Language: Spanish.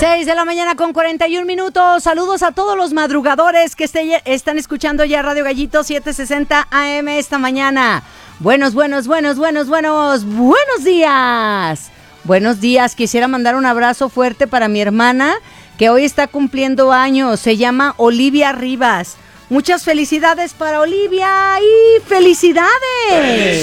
6 de la mañana con 41 minutos. Saludos a todos los madrugadores que están escuchando ya Radio Gallito 760 AM esta mañana. Buenos días. Buenos días. Quisiera mandar un abrazo fuerte para mi hermana que hoy está cumpliendo años. Se llama Olivia Rivas. Muchas felicidades para Olivia y ¡felicidades!